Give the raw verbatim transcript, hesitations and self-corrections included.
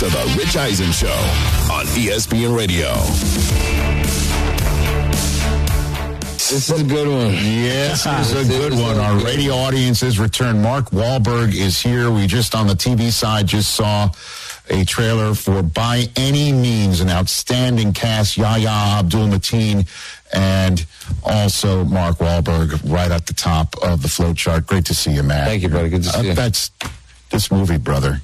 to The Rich Eisen Show on E S P N Radio. This is a good one. Yes, this is a good one. Our radio audience has returned. Mark Wahlberg is here. We just, on the T V side, just saw a trailer for By Any Means, an outstanding cast. Yahya Abdul-Mateen and also Mark Wahlberg right at the top of the flow chart. Great to see you, Matt. Thank you, buddy. Good to see uh, you. That's this movie, brother.